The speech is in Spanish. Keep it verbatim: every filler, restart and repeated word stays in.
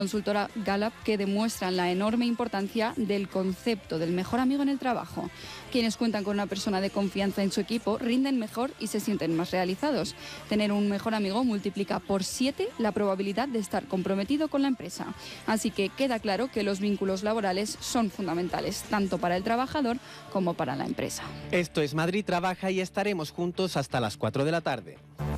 Consultora Gallup, que demuestran la enorme importancia del concepto del mejor amigo en el trabajo. Quienes cuentan con una persona de confianza en su equipo rinden mejor y se sienten más realizados. Tener un mejor amigo multiplica por siete la probabilidad de estar comprometido con la empresa. Así que queda claro que los vínculos laborales son fundamentales, tanto para el trabajador como para la empresa. Esto es Madrid Trabaja y estaremos juntos hasta las cuatro de la tarde.